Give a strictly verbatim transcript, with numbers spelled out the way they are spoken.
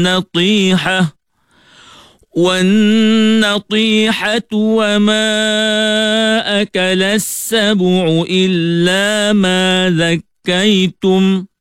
نطيحة والنطيحة وما أكل السبع إلا ما ذكيتم